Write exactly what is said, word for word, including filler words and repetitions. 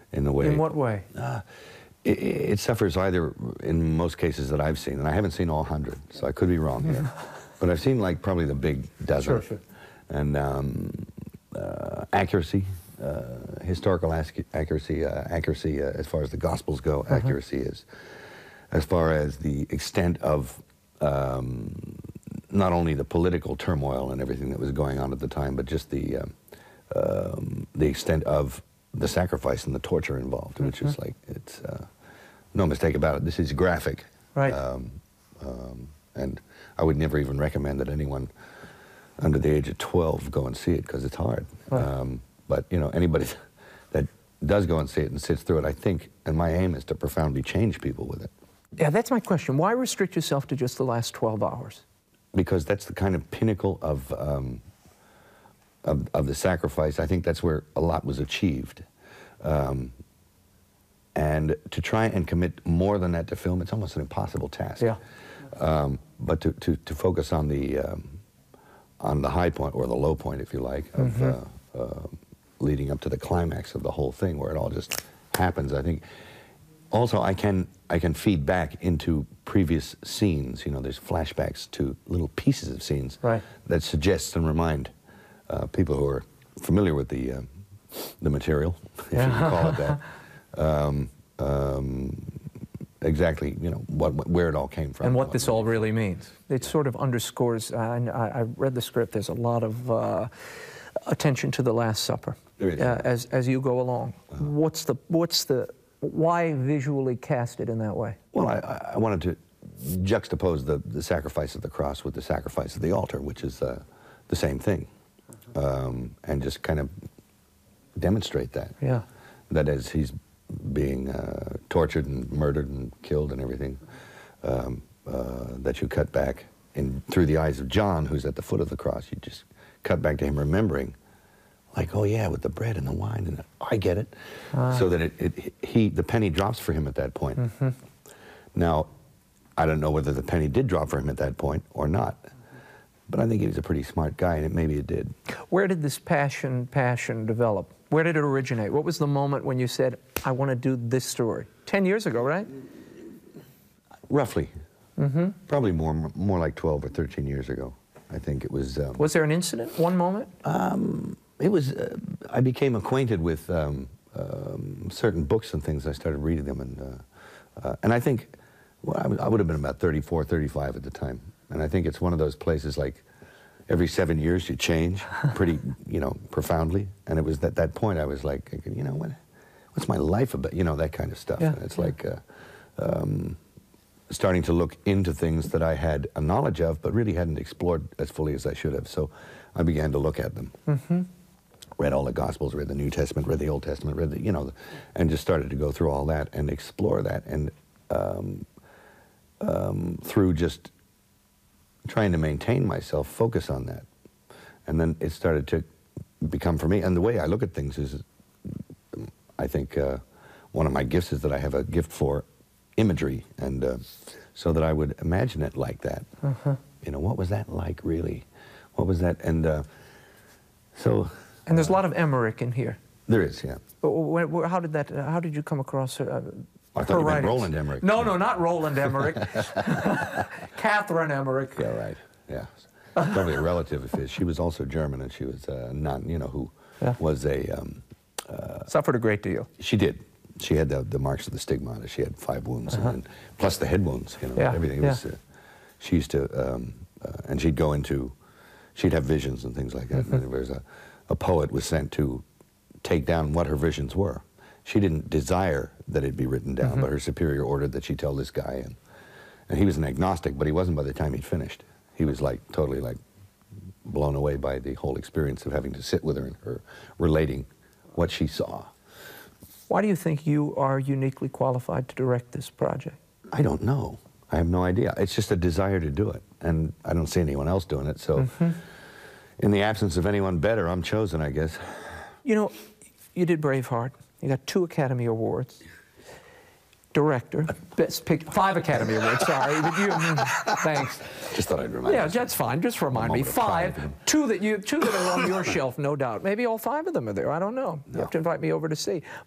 in the way. In what way? Uh, it, it suffers either, in most cases that I've seen, and I haven't seen all hundred, so I could be wrong here, but I've seen like probably the big dozen. Sure, sure. And um, uh, accuracy, uh, historical accuracy, uh, accuracy uh, as far as the Gospels go, uh-huh. accuracy is, as far as the extent of um, not only the political turmoil and everything that was going on at the time, but just the um, um, the extent of the sacrifice and the torture involved, mm-hmm. which is like, it's uh, no mistake about it. This is graphic. Right. Um, um, and I would never even recommend that anyone under the age of twelve go and see it, because it's hard. Right. Um, but, you know, anybody that does go and see it and sits through it, I think, and my aim is to profoundly change people with it. Yeah, that's my question. Why restrict yourself to just the last twelve hours? Because that's the kind of pinnacle of, um, of, of the sacrifice. I think that's where a lot was achieved. Um, and to try and commit more than that to film, it's almost an impossible task. Yeah. Um, but to, to, to focus on the, um, on the high point, or the low point, if you like, of mm-hmm. uh, uh, leading up to the climax of the whole thing, where it all just happens, I think. Also, I can, I can feed back into previous scenes. You know, there's flashbacks to little pieces of scenes right. that suggest and remind uh, people who are familiar with the, uh, the material, if yeah. you can call it that, um, um, exactly, you know, what, what, where it all came from. And what this all really means. It sort of underscores, uh, I, I read the script, there's a lot of uh, attention to the Last Supper uh, as, as you go along. Uh-huh. What's the, what's the, why visually cast it in that way? Well, I, I wanted to juxtapose the, the sacrifice of the cross with the sacrifice of the altar, which is uh, the same thing, um, and just kind of demonstrate that. Yeah. That as he's being uh, tortured and murdered and killed and everything, um, uh, that you cut back in through the eyes of John, who's at the foot of the cross. You just cut back to him remembering, like, oh yeah, with the bread and the wine, and the, I get it. Uh. So that it, it, he, the penny drops for him at that point. Mm-hmm. Now, I don't know whether the penny did drop for him at that point or not, but I think he was a pretty smart guy, and it, maybe it did. Where did this passion, passion develop? Where did it originate? What was the moment when you said, I want to do this story? Ten years ago, right? Roughly. Mm-hmm. Probably more, more like twelve or thirteen years ago. I think it was... Um, was there an incident, one moment? Um, it was... Uh, I became acquainted with um, um, certain books and things. I started reading them, and uh, uh, and I think, well, I, was, I would have been about thirty-four, thirty-five at the time. And I think it's one of those places like, every seven years you change pretty, you know, profoundly. And it was at that point I was like, you know, what, what's my life about? You know, that kind of stuff. Yeah, and it's yeah. like uh, um, starting to look into things that I had a knowledge of, but really hadn't explored as fully as I should have. So I began to look at them. Mm-hmm. Read all the Gospels, read the New Testament, read the Old Testament, read the, you know, and just started to go through all that and explore that. And um, um, through just trying to maintain myself, focus on that. And then it started to become for me, and the way I look at things is, I think uh, one of my gifts is that I have a gift for imagery, and uh, so that I would imagine it like that. Uh-huh. You know, what was that like really? What was that? And uh, so... And there's uh, a lot of Emmerich in here. There is, yeah. How did that, how did you come across uh, I thought you meant Roland Emmerich. No, no, not Roland Emmerich. Catherine Emmerich. Yeah, right. Yeah, probably a relative of his. She was also German, and she was a nun, you know, who yeah. was a... Um, uh, Suffered a great deal. She did. She had the, the marks of the stigmata. She had five wounds, uh-huh. and, and plus the head wounds, you know, yeah. everything. It yeah. was, uh, she used to, um, uh, and she'd go into, she'd have visions and things like that. Mm-hmm. And there was a, a poet was sent to take down what her visions were. She didn't desire that it be written down, mm-hmm. but her superior ordered that she tell this guy, and, and he was an agnostic, but he wasn't by the time he'd finished. He was like, totally like blown away by the whole experience of having to sit with her and her relating what she saw. Why do you think you are uniquely qualified to direct this project? I don't know. I have no idea. It's just a desire to do it, and I don't see anyone else doing it, so mm-hmm. in the absence of anyone better, I'm chosen, I guess. You know, you did Braveheart. You got two Academy Awards. Director, best picture, five Academy Awards, sorry. But you, thanks. Just thought I'd remind you. Yeah, that's fine, just remind me. Five, two that, you, two that are on your shelf, no doubt. Maybe all five of them are there, I don't know. You no. have to invite me over to see.